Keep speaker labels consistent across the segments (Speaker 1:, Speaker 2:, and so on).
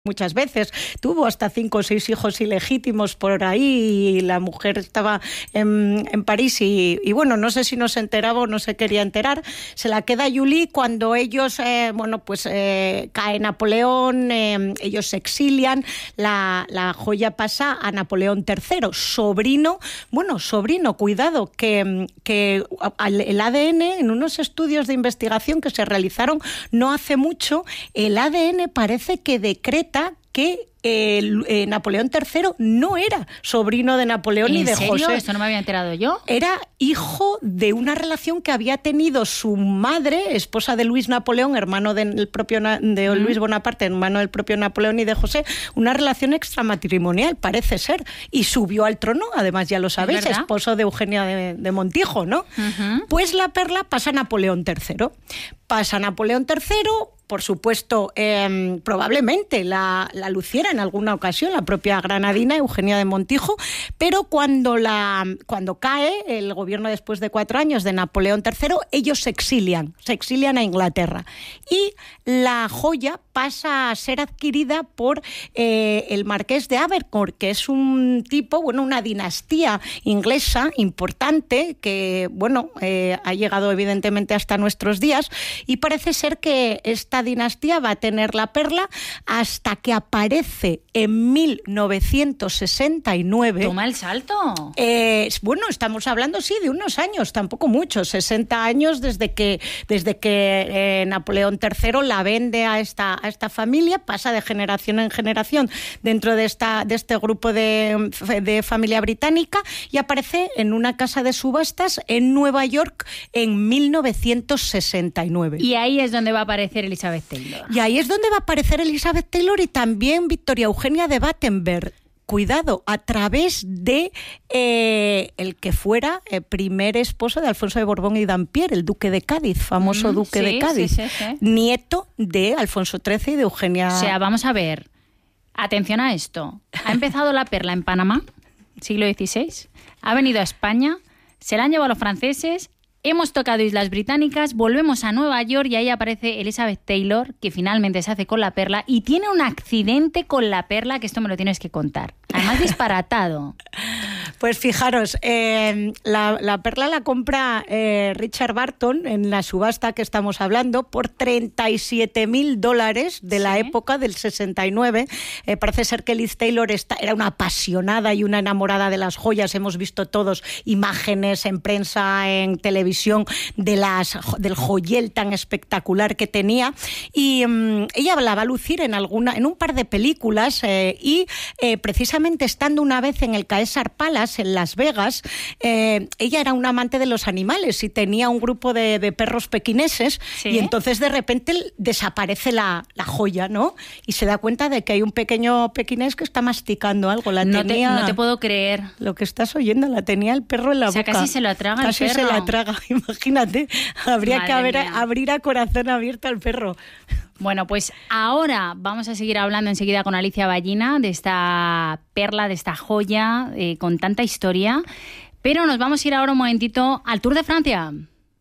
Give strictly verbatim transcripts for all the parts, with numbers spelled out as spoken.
Speaker 1: muchas veces, tuvo hasta cinco o seis hijos ilegítimos por ahí y la mujer estaba en, en París y, y bueno, no sé si no se enteraba o no se quería enterar, se la queda Julie cuando ellos, eh, bueno, pues eh, cae Napoleón, eh, ellos se exilian, la, la joya pasa a Napoleón tercero, sobrino, bueno, sobrino, cuidado, que, que el A D N, en unos estudios de investigación que se realizaron no hace mucho, el A D N parece que decreta que el, eh, Napoleón tercero no era sobrino de Napoleón ni de
Speaker 2: serio?
Speaker 1: José.
Speaker 2: ¿Esto no me había enterado yo?
Speaker 1: Era hijo de una relación que había tenido su madre, esposa de Luis Napoleón, hermano del propio Na- de mm. Luis Bonaparte, hermano del propio Napoleón y de José, una relación extramatrimonial, parece ser, y subió al trono, además ya lo sabéis, esposo de Eugenia de, de Montijo, ¿no? Uh-huh. Pues la perla pasa a Napoleón tercero. Pasa a Napoleón tercero, por supuesto, eh, probablemente la, la luciera en alguna ocasión la propia granadina Eugenia de Montijo, pero cuando, la, cuando cae el gobierno después de cuatro años de Napoleón tercero, ellos se exilian, se exilian a Inglaterra. Y la joya pasa a ser adquirida por eh, el marqués de Abercorn, que es un tipo, bueno, una dinastía inglesa importante que, bueno, eh, ha llegado evidentemente hasta nuestros días, y parece ser que esta dinastía va a tener la perla hasta que aparece en mil novecientos sesenta y nueve.
Speaker 2: Toma el salto.
Speaker 1: Eh, bueno, estamos hablando, sí, de unos años, tampoco muchos, sesenta años desde que, desde que eh, Napoleón tercero la vende a esta, a esta familia, pasa de generación en generación dentro de, esta, de este grupo de, de familia británica y aparece en una casa de subastas en Nueva York en mil novecientos sesenta y nueve.
Speaker 2: Y ahí es donde va a aparecer Elizabeth Taylor.
Speaker 1: Y ahí es donde va a aparecer Elizabeth Taylor y también Victoria Eugenia de Battenberg. Cuidado, a través de eh, el que fuera el primer esposo de Alfonso de Borbón y Dampierre, el duque de Cádiz, famoso mm, duque sí, de Cádiz, sí, sí, sí. nieto de Alfonso trece y de Eugenia.
Speaker 2: O sea, vamos a ver, atención a esto. Ha empezado la perla en Panamá, siglo dieciséis, ha venido a España, se la han llevado los franceses. Hemos tocado Islas Británicas, volvemos a Nueva York y ahí aparece Elizabeth Taylor, que finalmente se hace con la perla y tiene un accidente con la perla, que esto me lo tienes que contar. Además, disparatado.
Speaker 1: Pues fijaros, eh, la, la perla la compra eh, Richard Barton en la subasta que estamos hablando por treinta y siete mil dólares de la ¿Sí? época del sesenta y nueve. Eh, parece ser que Liz Taylor está, era una apasionada y una enamorada de las joyas. Hemos visto todos imágenes en prensa, en televisión, de las, del joyel tan espectacular que tenía. Y um, ella la va a lucir en, alguna, en un par de películas eh, y eh, precisamente estando una vez en el Caesar Palace, en Las Vegas, eh, ella era una amante de los animales y tenía un grupo de, de perros pequineses ¿Sí? y entonces de repente desaparece la, la joya, ¿no? Y se da cuenta de que hay un pequeño pequinés que está masticando algo. La
Speaker 2: no,
Speaker 1: tenía,
Speaker 2: te, no te puedo creer.
Speaker 1: Lo que estás oyendo, la tenía el perro en la
Speaker 2: o sea,
Speaker 1: boca.
Speaker 2: Casi se la traga
Speaker 1: casi
Speaker 2: el perro.
Speaker 1: Casi se la traga, imagínate. Habría
Speaker 2: Madre
Speaker 1: que haber,
Speaker 2: mía.
Speaker 1: abrir a corazón abierto al perro.
Speaker 2: Bueno, pues ahora vamos a seguir hablando enseguida con Alicia Ballina de esta perla, de esta joya eh, con tanta historia, pero nos vamos a ir ahora un momentito al Tour de Francia.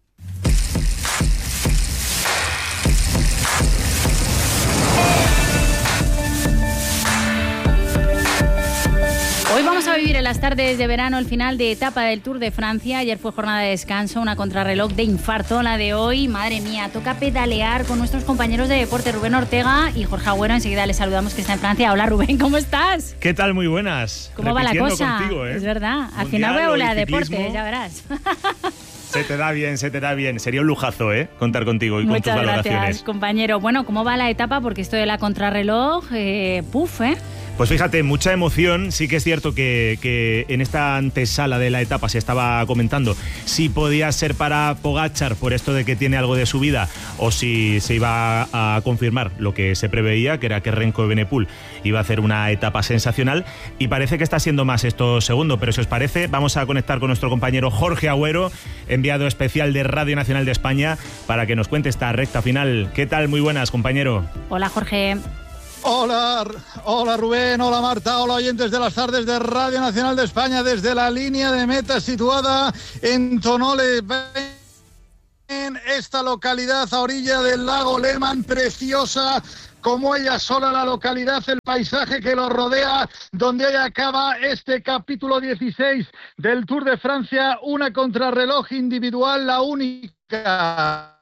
Speaker 2: Hoy vamos a vivir en las tardes de verano el final de etapa del Tour de Francia. Ayer fue jornada de descanso, una contrarreloj de infarto. La de hoy, madre mía, toca pedalear con nuestros compañeros de deporte, Rubén Ortega y Jorge Agüero. Enseguida les saludamos, que está en Francia. Hola, Rubén, ¿cómo estás?
Speaker 3: ¿Qué tal? Muy buenas.
Speaker 2: ¿Cómo va la cosa?
Speaker 3: Contigo, ¿eh?
Speaker 2: Es verdad. Al
Speaker 3: Mundial,
Speaker 2: final voy a hablar de
Speaker 3: ciclismo.
Speaker 2: deporte, ya verás.
Speaker 3: Se te da bien, se te da bien. Sería un lujazo, ¿eh? Contar contigo y con
Speaker 2: Muchas
Speaker 3: tus
Speaker 2: gracias,
Speaker 3: valoraciones.
Speaker 2: compañero. Bueno, ¿cómo va la etapa? Porque esto de la contrarreloj, eh, puf, ¿eh?
Speaker 3: Pues fíjate, mucha emoción. Sí que es cierto que, que en esta antesala de la etapa se estaba comentando si podía ser para Pogačar por esto de que tiene algo de subida o si se iba a confirmar lo que se preveía, que era que Remco Evenepoel iba a hacer una etapa sensacional, y parece que está siendo más esto segundo. Pero si os parece, vamos a conectar con nuestro compañero Jorge Agüero, enviado especial de Radio Nacional de España, para que nos cuente esta recta final. ¿Qué tal? Muy buenas, compañero.
Speaker 2: Hola, Jorge.
Speaker 4: Hola, hola Rubén, hola Marta, hola oyentes de las tardes de Radio Nacional de España, desde la línea de meta situada en Tonole, en esta localidad a orilla del lago Lehmann, preciosa como ella sola la localidad, el paisaje que lo rodea, donde hoy acaba este capítulo dieciséis del Tour de Francia, una contrarreloj individual, la única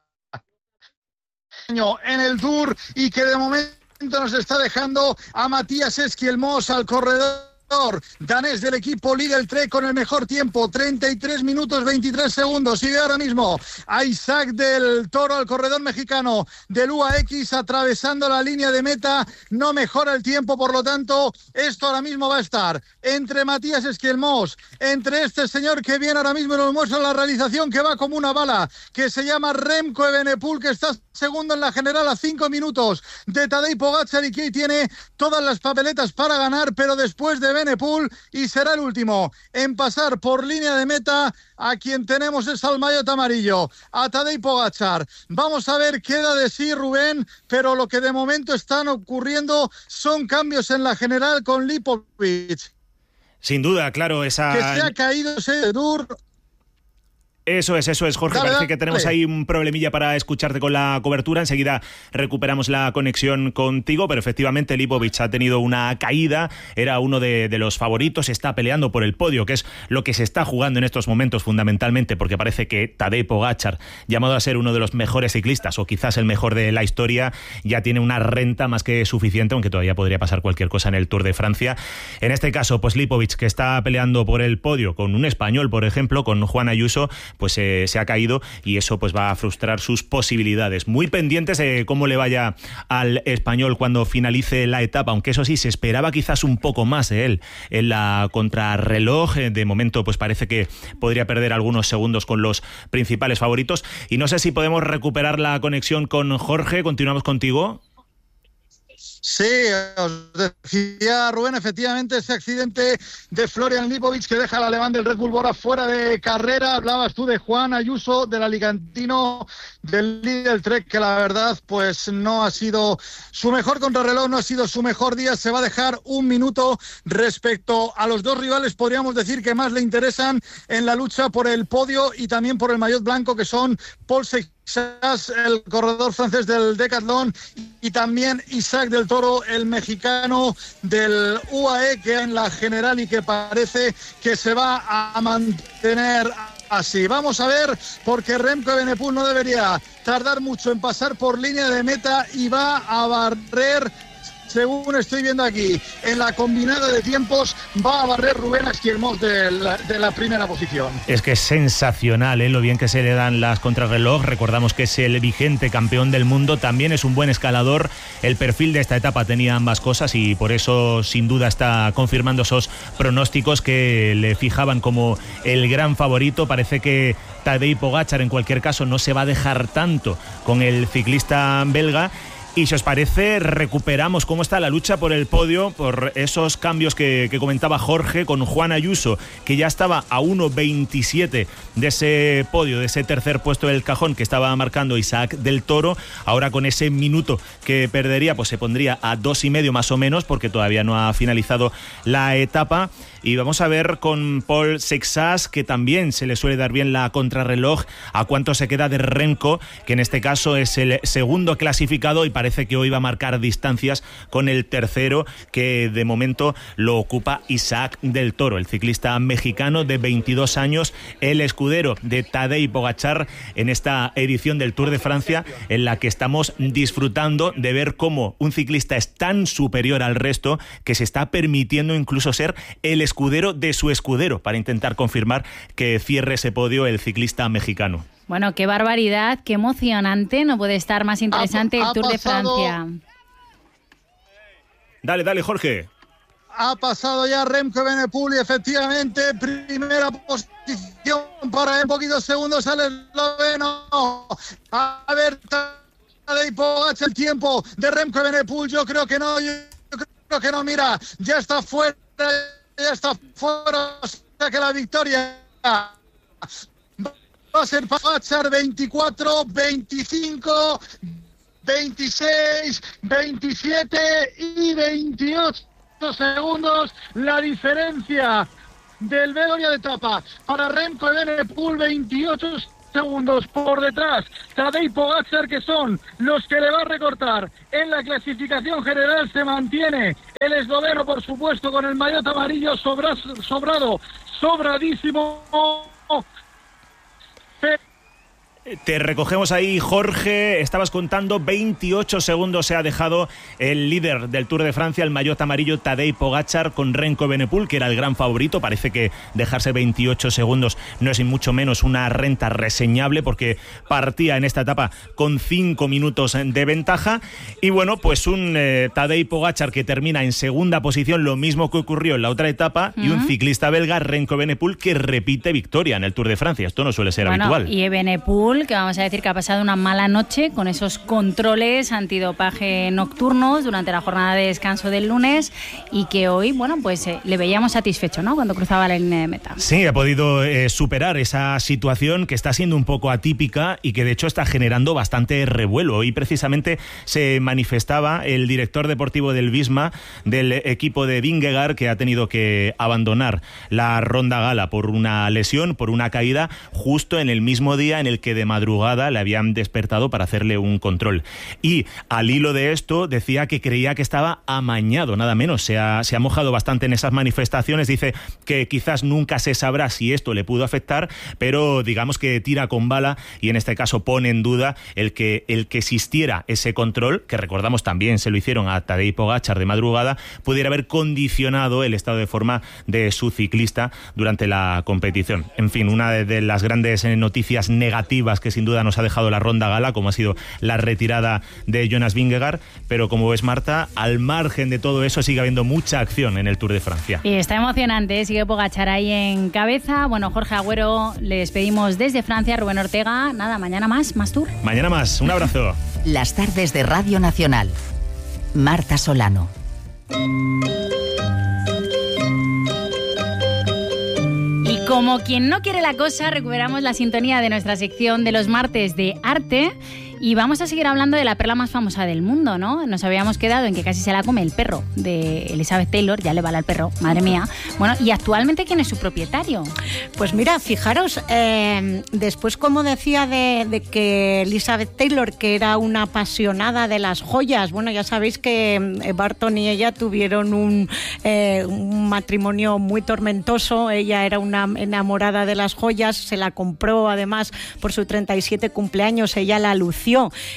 Speaker 4: en el Tour, y que de momento nos está dejando a Matías Esquielmos, al corredor danés del equipo Lidl Trek, con el mejor tiempo, treinta y tres minutos veintitrés segundos. Sigue ahora mismo a Isaac del Toro, al corredor mexicano del U A X, atravesando la línea de meta. No mejora el tiempo, por lo tanto esto ahora mismo va a estar entre Matías Esquielmos, entre este señor que viene ahora mismo y nos muestra la realización, que va como una bala, que se llama Remco Evenepoel, que está segundo en la general a cinco minutos de Tadej Pogačar, y que tiene todas las papeletas para ganar, pero después de Evenepoel, y será el último en pasar por línea de meta. A quien tenemos es al maillot amarillo, a Tadej Pogačar. Vamos a ver qué da de sí Rubén, pero lo que de momento están ocurriendo son cambios en la general con Lipovic.
Speaker 3: Sin duda, claro, esa...
Speaker 4: que se ha caído ese Tour.
Speaker 3: Eso es, eso es, Jorge.
Speaker 4: Dale,
Speaker 3: Parece
Speaker 4: dale.
Speaker 3: que tenemos ahí un problemilla para escucharte con la cobertura. Enseguida recuperamos la conexión contigo, pero efectivamente Lipovic ha tenido una caída. Era uno de, de los favoritos, está peleando por el podio, que es lo que se está jugando en estos momentos fundamentalmente, porque parece que Tadej Pogačar, llamado a ser uno de los mejores ciclistas, o quizás el mejor de la historia, ya tiene una renta más que suficiente, aunque todavía podría pasar cualquier cosa en el Tour de Francia. En este caso, pues Lipovic, que está peleando por el podio con un español, por ejemplo, con Juan Ayuso, pues eh, se ha caído, y eso pues va a frustrar sus posibilidades. Muy pendientes de cómo le vaya al español cuando finalice la etapa, aunque eso sí, se esperaba quizás un poco más de él en la contrarreloj. De momento pues parece que podría perder algunos segundos con los principales favoritos, y no sé si podemos recuperar la conexión con Jorge. Continuamos contigo.
Speaker 4: Sí, os decía Rubén, efectivamente ese accidente de Florian Lipovic que deja al alemán del Red Bull Bora fuera de carrera. Hablabas tú de Juan Ayuso, del alicantino del Lidl Trek, que la verdad pues no ha sido su mejor contrarreloj, no ha sido su mejor día. Se va a dejar un minuto respecto a los dos rivales, podríamos decir, que más le interesan en la lucha por el podio y también por el maillot blanco, que son Paul Seixas, el corredor francés del Decathlon, y también Isaac del Toro, el mexicano del U A E, que en la general y que parece que se va a mantener así. Vamos a ver, porque Remco Evenepoel no debería tardar mucho en pasar por línea de meta y va a barrer, según estoy viendo aquí, en la combinada de tiempos, va a barrer Rubén Esquielmos de la, de la primera posición.
Speaker 3: Es que es sensacional, ¿eh? Lo bien que se le dan las contrarreloj. Recordamos que es el vigente campeón del mundo, también es un buen escalador. El perfil de esta etapa tenía ambas cosas, y por eso sin duda está confirmando esos pronósticos que le fijaban como el gran favorito. Parece que Tadej Pogačar en cualquier caso no se va a dejar tanto con el ciclista belga. Y si os parece, recuperamos cómo está la lucha por el podio, por esos cambios que, que comentaba Jorge, con Juan Ayuso, que ya estaba a uno veintisiete de ese podio, de ese tercer puesto del cajón que estaba marcando Isaac del Toro. Ahora con ese minuto que perdería, pues se pondría a dos y medio más o menos, porque todavía no ha finalizado la etapa. Y vamos a ver con Paul Seixas, que también se le suele dar bien la contrarreloj, a cuánto se queda de Remco, que en este caso es el segundo clasificado, y parece que hoy va a marcar distancias con el tercero, que de momento lo ocupa Isaac del Toro, el ciclista mexicano de veintidós años, el escudero de Tadej Pogačar en esta edición del Tour de Francia, en la que estamos disfrutando de ver cómo un ciclista es tan superior al resto que se está permitiendo incluso ser el escudero de su escudero para intentar confirmar que cierre ese podio el ciclista mexicano.
Speaker 2: Bueno, qué barbaridad, qué emocionante. No puede estar más interesante
Speaker 4: ha,
Speaker 2: el Tour
Speaker 4: ha
Speaker 2: de Francia.
Speaker 3: Dale, dale, Jorge.
Speaker 4: Ha pasado ya Remco Evenepoel y efectivamente primera posición para en poquitos segundos al esloveno. A ver, Tadej Pogačar, el tiempo de Remco Evenepoel, yo creo que no, yo creo que no, mira, ya está fuera, ya está fuera, o sea que la victoria va a ser Pogačar. Veinticuatro, veinticinco, veintiséis, veintisiete y veintiocho segundos la diferencia del velorio de etapa para Remco Evenepoel. Veintiocho segundos por detrás. Tadej Pogačar, que son los que le va a recortar en la clasificación general. Se mantiene el esloveno, por supuesto, con el maillot amarillo sobra, sobrado, sobradísimo.
Speaker 3: Te recogemos ahí, Jorge. Estabas contando, veintiocho segundos se ha dejado el líder del Tour de Francia, el maillot amarillo Tadej Pogačar, con Remco Evenepoel, que era el gran favorito. Parece que dejarse veintiocho segundos no es ni mucho menos una renta reseñable, porque partía en esta etapa con cinco minutos de ventaja. Y bueno, pues un eh, Tadej Pogačar que termina en segunda posición, lo mismo que ocurrió en la otra etapa, uh-huh. y un ciclista belga, Remco Evenepoel, que repite victoria en el Tour de Francia. Esto no suele ser
Speaker 2: bueno,
Speaker 3: habitual.
Speaker 2: Y Evenepoel, que vamos a decir que ha pasado una mala noche con esos controles antidopaje nocturnos durante la jornada de descanso del lunes, y que hoy, bueno, pues eh, le veíamos satisfecho, ¿no?, cuando cruzaba la línea de meta.
Speaker 3: Sí, ha podido eh, superar esa situación que está siendo un poco atípica y que de hecho está generando bastante revuelo. Y precisamente se manifestaba el director deportivo del Visma, del equipo de Vingegaard, que ha tenido que abandonar la Ronda Gala por una lesión, por una caída, justo en el mismo día en el que de madrugada le habían despertado para hacerle un control. Y al hilo de esto decía que creía que estaba amañado, nada menos. Se ha, se ha mojado bastante en esas manifestaciones. Dice que quizás nunca se sabrá si esto le pudo afectar, pero digamos que tira con bala, y en este caso pone en duda el que, el que existiera ese control, que recordamos también se lo hicieron a Tadej Pogačar de madrugada, pudiera haber condicionado el estado de forma de su ciclista durante la competición. En fin, una de, de las grandes noticias negativas que sin duda nos ha dejado la Ronda Gala, como ha sido la retirada de Jonas Vingegaard, pero como ves, Marta, al margen de todo eso sigue habiendo mucha acción en el Tour de Francia.
Speaker 2: Y está emocionante, ¿eh? Sigue Pogačar ahí en cabeza. Bueno, Jorge Agüero, le despedimos desde Francia. Rubén Ortega, nada, mañana más, más Tour.
Speaker 3: Mañana más, un abrazo.
Speaker 5: Las tardes de Radio Nacional. Marta Solano.
Speaker 2: Como quien no quiere la cosa, recuperamos la sintonía de nuestra sección de los martes de arte y vamos a seguir hablando de la perla más famosa del mundo, ¿no? Nos habíamos quedado en que casi se la come el perro de Elizabeth Taylor, ya le vale al perro, madre mía. Bueno, ¿y actualmente quién es su propietario?
Speaker 1: Pues mira, fijaros, eh, después, como decía, de, de que Elizabeth Taylor, que era una apasionada de las joyas, bueno, ya sabéis que Barton y ella tuvieron un, eh, un matrimonio muy tormentoso. Ella era una enamorada de las joyas, se la compró además por su treinta y siete cumpleaños, ella la lució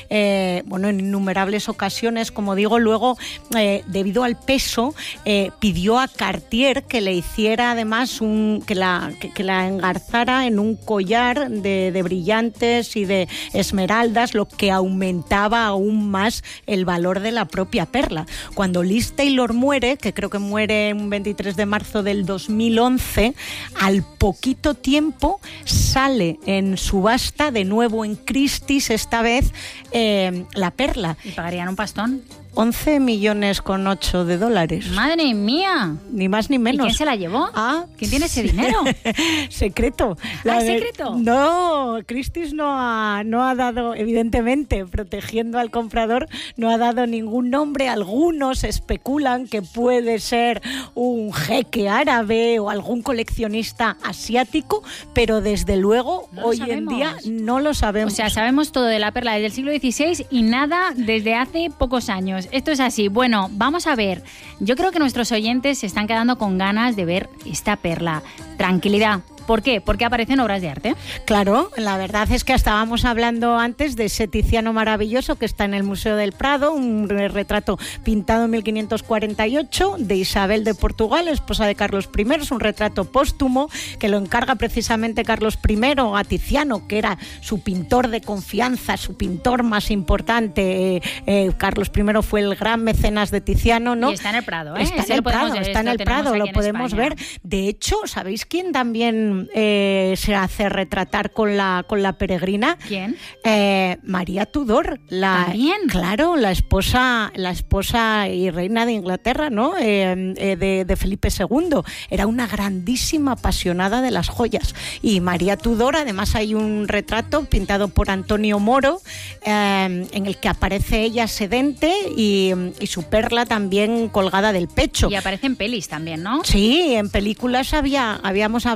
Speaker 1: eh, bueno, en innumerables ocasiones, como digo. Luego, eh, debido al peso, eh, pidió a Cartier que le hiciera además un, que la, que, que la engarzara en un collar de, de brillantes y de esmeraldas, lo que aumentaba aún más el valor de la propia perla. Cuando Liz Taylor muere, que creo que muere un veintitrés de marzo del dos mil once, al poquito tiempo sale en subasta de nuevo en Christie's, esta vez eh, la perla.
Speaker 2: ¿Y pagarían un pastón?
Speaker 1: once millones con ocho de dólares.
Speaker 2: ¡Madre mía!
Speaker 1: Ni más ni menos.
Speaker 2: ¿Y quién se la llevó?
Speaker 1: Ah,
Speaker 2: ¿Quién tiene ese dinero?
Speaker 1: Secreto.
Speaker 2: ¿Ah, ¿es secreto?
Speaker 1: No, Christie's no ha, no ha dado, evidentemente, protegiendo al comprador, no ha dado ningún nombre. Algunos especulan que puede ser un jeque árabe o algún coleccionista asiático, pero desde luego
Speaker 2: no
Speaker 1: hoy
Speaker 2: sabemos.
Speaker 1: en día no lo sabemos.
Speaker 2: O sea, sabemos todo de la perla desde el siglo dieciséis y nada desde hace pocos años. Esto es así. Bueno, vamos a ver. Yo creo que nuestros oyentes se están quedando con ganas de ver esta perla. Tranquilidad. ¿Por qué? Porque aparecen obras de arte.
Speaker 1: Claro, la verdad es que estábamos hablando antes de ese Tiziano maravilloso que está en el Museo del Prado, un retrato pintado en mil quinientos cuarenta y ocho de Isabel de Portugal, esposa de Carlos primero. Es un retrato póstumo que lo encarga precisamente Carlos primero a Tiziano, que era su pintor de confianza, su pintor más importante. Eh, eh, Carlos primero fue el gran mecenas de Tiziano, ¿no?
Speaker 2: Y está en el Prado, ¿eh?
Speaker 1: Está en el Prado, está en el Prado, lo podemos ver. De hecho, ¿sabéis quién también Eh, se hace retratar con la con la peregrina?
Speaker 2: ¿Quién?
Speaker 1: Eh, María Tudor, la
Speaker 2: ¿También?
Speaker 1: Claro, la esposa, la esposa y reina de Inglaterra, ¿no? Eh, eh, de, de Felipe segundo. Era una grandísima apasionada de las joyas. Y María Tudor, además, hay un retrato pintado por Antonio Moro eh, en el que aparece ella sedente y, y su perla también colgada del pecho.
Speaker 2: Y aparecen pelis también, ¿no?
Speaker 1: Sí, en películas había habíamos hablado de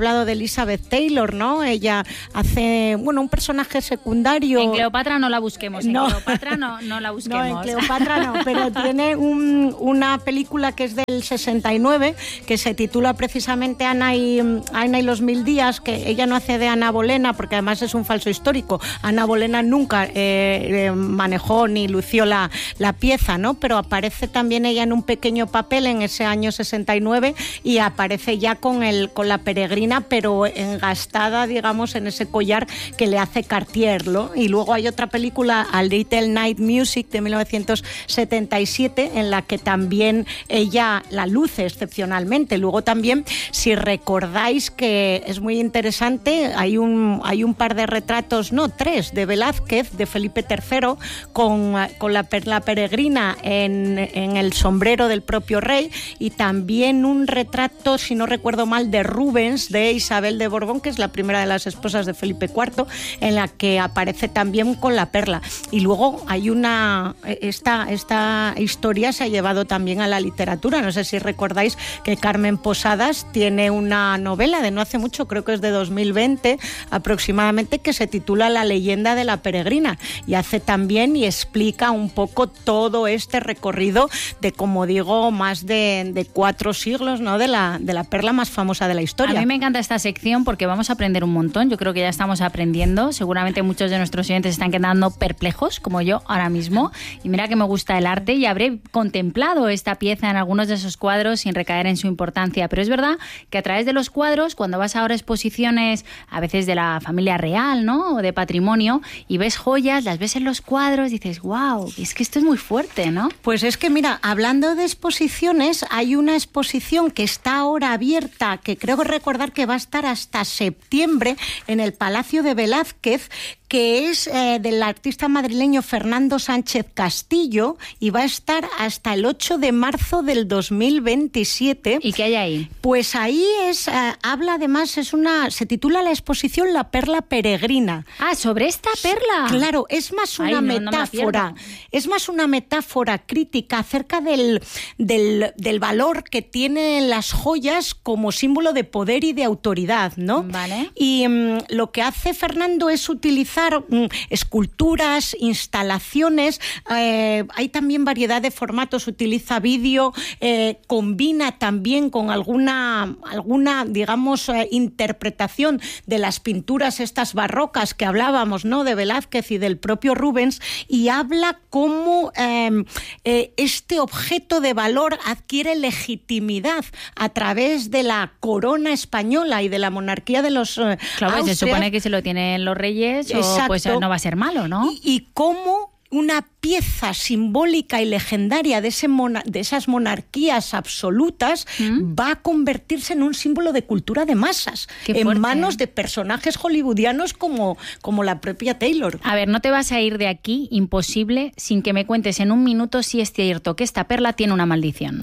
Speaker 1: Elizabeth Taylor, ¿no? Ella hace, bueno, un personaje secundario.
Speaker 2: En Cleopatra no la busquemos, en
Speaker 1: no.
Speaker 2: Cleopatra no, no la busquemos.
Speaker 1: No, en Cleopatra no, pero tiene un, una película que es del sesenta y nueve, que se titula precisamente Ana y, Ana y los mil días, que ella no hace de Ana Bolena, porque además es un falso histórico. Ana Bolena nunca eh, eh, manejó ni lució la, la pieza, ¿no? Pero aparece también ella en un pequeño papel en ese año sesenta y nueve y aparece ya con, el, con la peregrina, pero engastada, digamos, en ese collar que le hace Cartier, ¿no? Y luego hay otra película, A Little Night Music, de mil novecientos setenta y siete, en la que también ella la luce excepcionalmente. Luego también, si recordáis, que es muy interesante, hay un, hay un par de retratos, no, tres, de Velázquez, de Felipe tercero, con, con la, la peregrina en, en el sombrero del propio rey, y también un retrato, si no recuerdo mal, de Rubens, de Isabel de Borbón, que es la primera de las esposas de Felipe cuarto, en la que aparece también con la perla. Y luego hay una... Esta, esta historia se ha llevado también a la literatura. No sé si recordáis que Carmen Posadas tiene una novela de no hace mucho, creo que es de dos mil veinte aproximadamente, que se titula La leyenda de la peregrina, y hace también y explica un poco todo este recorrido de, como digo, más de, de cuatro siglos, ¿no? de, la, de la perla más famosa de la historia.
Speaker 2: A mí me encanta esta sección porque vamos a aprender un montón. Yo creo que ya estamos aprendiendo. Seguramente muchos de nuestros oyentes están quedando perplejos, como yo ahora mismo. Y mira que me gusta el arte y habré contemplado esta pieza en algunos de esos cuadros sin recaer en su importancia. Pero es verdad que a través de los cuadros, cuando vas ahora a exposiciones, a veces de la familia real, ¿no? O de patrimonio, y ves joyas, las ves en los cuadros, dices, wow, es que esto es muy fuerte, ¿no?
Speaker 1: Pues es que mira, hablando de exposiciones, hay una exposición que está ahora abierta, que creo recordar que va a estar hasta septiembre en el Palacio de Velázquez, que es eh, del artista madrileño Fernando Sánchez Castillo, y va a estar hasta el ocho de marzo del dos mil veintisiete.
Speaker 2: ¿Y qué hay ahí?
Speaker 1: Pues ahí es, eh, habla además, es una, se titula la exposición La perla peregrina.
Speaker 2: Ah, sobre esta perla.
Speaker 1: Claro, es más una
Speaker 2: Ay, no,
Speaker 1: metáfora,
Speaker 2: no
Speaker 1: es más una metáfora crítica acerca del, del, del valor que tienen las joyas como símbolo de poder y de autoridad, ¿no?
Speaker 2: Vale.
Speaker 1: Y um, lo que hace Fernando es utilizar um, esculturas, instalaciones, eh, hay también variedad de formatos, utiliza vídeo, eh, combina también con alguna, alguna digamos, eh, interpretación de las pinturas estas barrocas que hablábamos, ¿no? De Velázquez y del propio Rubens, y habla cómo eh, eh, este objeto de valor adquiere legitimidad a través de la corona española y de la monarquía de los eh,
Speaker 2: Claro,
Speaker 1: Austrias.
Speaker 2: Se supone que se lo tienen los reyes.
Speaker 1: Exacto.
Speaker 2: O pues no va a ser malo, ¿no?
Speaker 1: Y, y cómo una pieza simbólica y legendaria de, ese mona, de esas monarquías absolutas ¿Mm? va a convertirse en un símbolo de cultura de masas, en manos de personajes hollywoodianos como, como la propia Taylor.
Speaker 2: A ver, no te vas a ir de aquí, imposible, sin que me cuentes en un minuto si es cierto que esta perla tiene una maldición.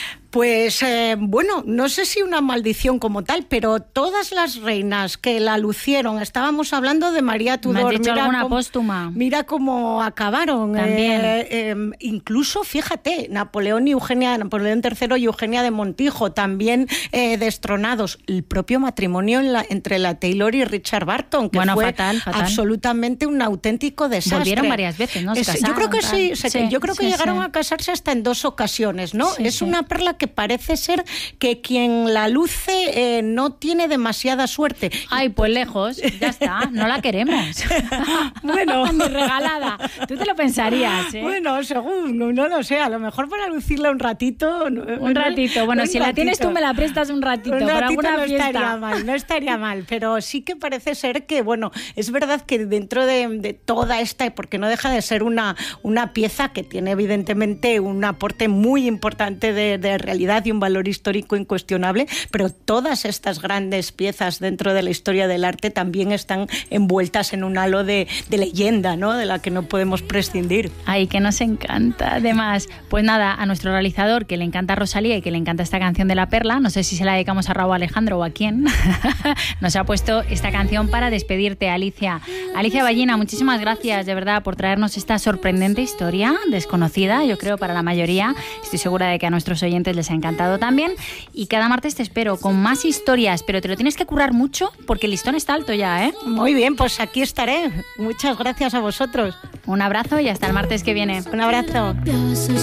Speaker 1: Pues eh, bueno, no sé si una maldición como tal, pero todas las reinas que la lucieron, estábamos hablando de María Tudor.
Speaker 2: ¿Me has dicho
Speaker 1: mira
Speaker 2: alguna
Speaker 1: cómo,
Speaker 2: póstuma?
Speaker 1: Mira cómo acabaron.
Speaker 2: También.
Speaker 1: Eh, eh, incluso, fíjate, Napoleón y Eugenia, Napoleón tercero y Eugenia de Montijo, también eh, destronados. El propio matrimonio en la, entre la Taylor y Richard Barton, que
Speaker 2: bueno,
Speaker 1: fue
Speaker 2: fatal, fatal.
Speaker 1: absolutamente un auténtico desastre.
Speaker 2: Volvieron varias veces, ¿no? Se
Speaker 1: es,
Speaker 2: casaron,
Speaker 1: yo creo que
Speaker 2: tal.
Speaker 1: sí, se,
Speaker 2: sí,
Speaker 1: yo creo que
Speaker 2: sí,
Speaker 1: llegaron
Speaker 2: sí.
Speaker 1: a casarse hasta en dos ocasiones, ¿no?
Speaker 2: Sí,
Speaker 1: es
Speaker 2: sí.
Speaker 1: una perla que parece ser que quien la luce eh, no tiene demasiada suerte.
Speaker 2: Ay, pues lejos, ya está, no la queremos.
Speaker 1: Bueno,
Speaker 2: ni regalada. Tú te lo pensarías, ¿eh?
Speaker 1: Bueno, según, no, no lo sé, a lo mejor para lucirla un ratito.
Speaker 2: Un ratito, bueno,
Speaker 1: un
Speaker 2: si
Speaker 1: ratito.
Speaker 2: la tienes tú me la prestas un ratito,
Speaker 1: un
Speaker 2: para
Speaker 1: ratito
Speaker 2: alguna
Speaker 1: no
Speaker 2: fiesta.
Speaker 1: estaría mal, no estaría mal, pero sí que parece ser que, bueno, es verdad que dentro de, de toda esta, porque no deja de ser una, una pieza que tiene evidentemente un aporte muy importante de, de realidad y un valor histórico incuestionable, pero todas estas grandes piezas dentro de la historia del arte también están envueltas en un halo de, de leyenda, ¿no? De la que no podemos prescindir.
Speaker 2: Ay, que nos encanta. Además, pues nada, a nuestro realizador, que le encanta Rosalía y que le encanta esta canción de La Perla, no sé si se la dedicamos a Raúl Alejandro o a quién, nos ha puesto esta canción para despedirte, Alicia. Alicia Ballina, muchísimas gracias, de verdad, por traernos esta sorprendente historia, desconocida, yo creo, para la mayoría. Estoy segura de que a nuestros oyentes les les ha encantado también. Y cada martes te espero con más historias, pero te lo tienes que currar mucho porque el listón está alto ya, ¿eh?
Speaker 1: Muy bien, pues aquí estaré. Muchas gracias a vosotros.
Speaker 2: Un abrazo y hasta el martes que viene.
Speaker 1: Un abrazo.